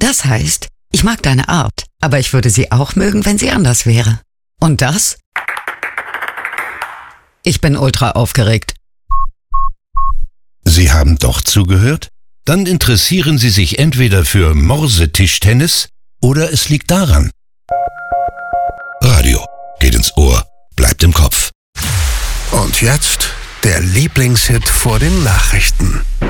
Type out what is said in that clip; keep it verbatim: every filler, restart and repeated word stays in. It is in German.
Das heißt, ich mag deine Art, aber ich würde sie auch mögen, wenn sie anders wäre. Und das? Ich bin ultra aufgeregt. Sie haben doch zugehört? Dann interessieren Sie sich entweder für Morsetischtennis oder es liegt daran. Radio geht ins Ohr, bleibt im Kopf. Und jetzt der Lieblingshit vor den Nachrichten.